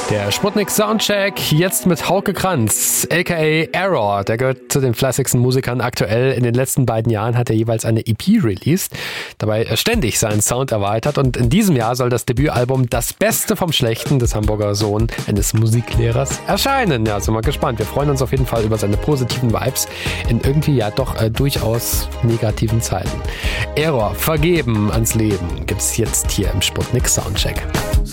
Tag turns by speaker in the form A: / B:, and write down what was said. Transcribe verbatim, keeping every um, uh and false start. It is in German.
A: Der Sputnik Soundcheck jetzt mit Hauke Kranz, aka Error. Der gehört zu den fleißigsten Musikern aktuell. In den letzten beiden Jahren hat er jeweils eine E P released, dabei ständig seinen Sound erweitert, und in diesem Jahr soll das Debütalbum Das Beste vom Schlechten des Hamburger Sohn eines Musiklehrers erscheinen. Ja, sind wir gespannt. Wir freuen uns auf jeden Fall über seine positiven Vibes in irgendwie ja doch äh, durchaus negativen Zeiten. Error, vergeben ans Leben, gibt's jetzt hier im Sputnik Soundcheck.